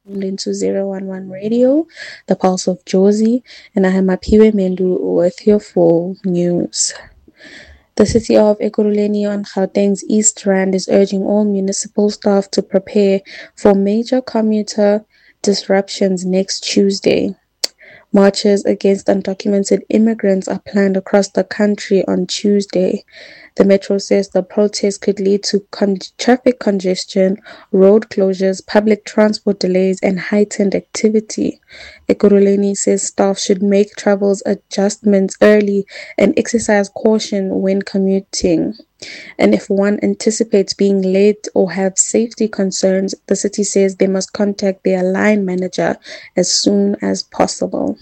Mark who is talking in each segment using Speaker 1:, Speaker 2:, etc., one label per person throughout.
Speaker 1: Into 011 Radio, the Pulse of Jozi, and I am Mapiwe Mendu with your full news. The city of Ekurhuleni on Gauteng's East Rand is urging all municipal staff to prepare for major commuter disruptions next Tuesday. Marches against undocumented immigrants are planned across the country on Tuesday. The Metro says the protest could lead to traffic congestion, road closures, public transport delays, and heightened activity. Ekurhuleni says staff should make travel adjustments early and exercise caution when commuting. And if one anticipates being late or have safety concerns, the city says they must contact their line manager as soon as possible.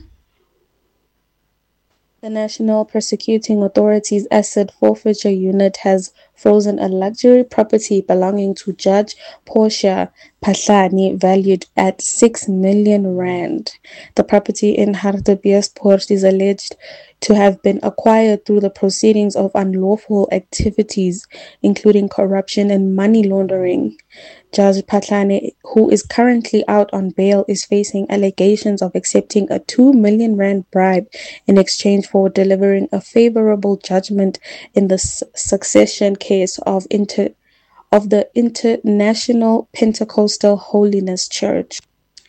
Speaker 1: The National Prosecuting Authority's Asset Forfeiture Unit has frozen a luxury property belonging to Judge Portia Phahlane valued at 6 million rand. The property in Hartbeespoort is alleged to have been acquired through the proceedings of unlawful activities, including corruption and money laundering. Judge Phahlane, who is currently out on bail, is facing allegations of accepting a 2 million rand bribe in exchange for delivering a favorable judgment in the succession case of the International Pentecostal Holiness Church.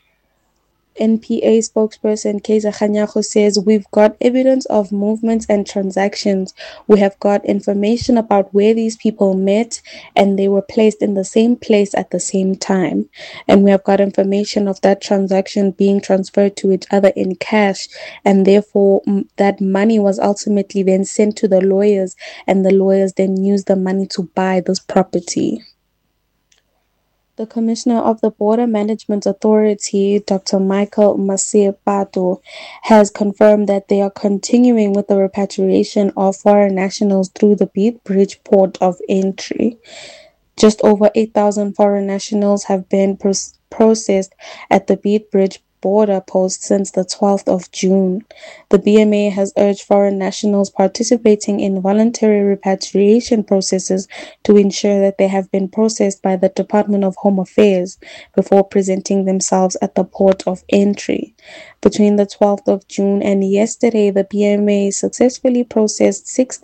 Speaker 1: NPA spokesperson Kaiser Kganyago says, "We've got evidence of movements and transactions. We have got information about where these people met and they were placed in the same place at the same time. And we have got information of that transaction being transferred to each other in cash, and therefore that money was ultimately then sent to the lawyers, and the lawyers then used the money to buy this property." The Commissioner of the Border Management Authority, Dr. Michael Masipato, has confirmed that they are continuing with the repatriation of foreign nationals through the Beitbridge port of entry. Just over 8,000 foreign nationals have been processed at the Beitbridge border post since the 12th of June. The BMA has urged foreign nationals participating in voluntary repatriation processes to ensure that they have been processed by the Department of Home Affairs before presenting themselves at the port of entry. Between the 12th of June and yesterday, the BMA successfully processed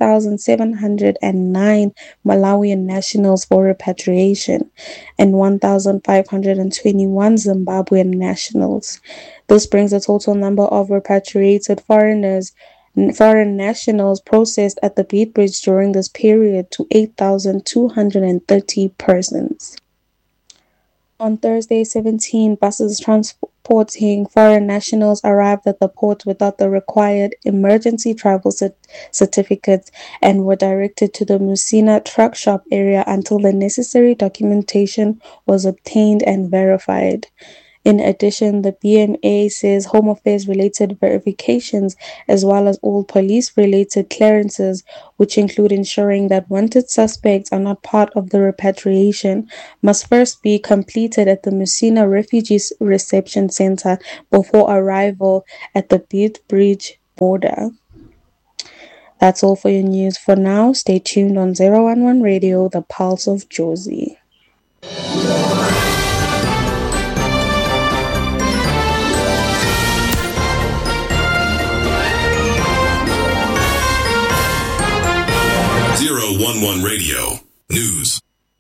Speaker 1: 6,709 Malawian nationals for repatriation and 1,521 Zimbabwean nationals. This brings the total number of repatriated foreign nationals processed at the Beitbridge during this period to 8,230 persons. On Thursday, 17 buses transporting foreign nationals arrived at the port without the required emergency travel certificates and were directed to the Musina truck shop area until the necessary documentation was obtained and verified. In addition, the BMA says Home Affairs-related verifications, as well as all police-related clearances, which include ensuring that wanted suspects are not part of the repatriation, must first be completed at the Musina Refugees Reception Center before arrival at the Beitbridge border. That's all for your news for now. Stay tuned on 011 Radio, the Pulse of Jozi.
Speaker 2: 011 Radio News.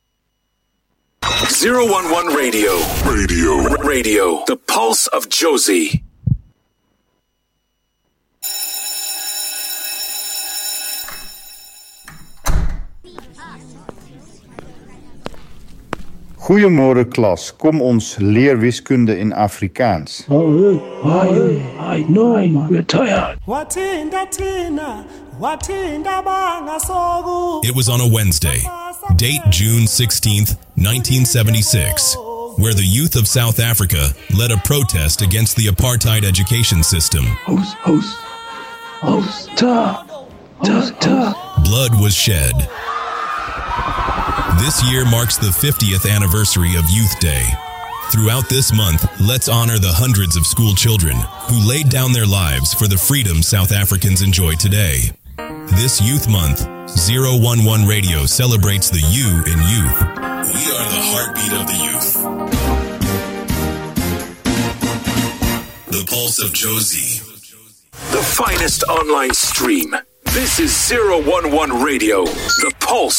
Speaker 2: 011 Radio. The Pulse of Jozi.
Speaker 3: Goeiemôre klas, kom ons leer wiskunde in Afrikaans.
Speaker 4: I know, we're tired.
Speaker 2: It was on a Wednesday, date June 16th, 1976, where the youth of South Africa led a protest against the apartheid education system. Blood was shed. This year marks the 50th anniversary of Youth Day. Throughout this month, let's honor the hundreds of school children who laid down their lives for the freedom South Africans enjoy today. This Youth Month, 011 Radio celebrates the you in youth. We are the heartbeat of the youth. the pulse of Josie.
Speaker 5: The finest online stream. This is 011 Radio, the pulse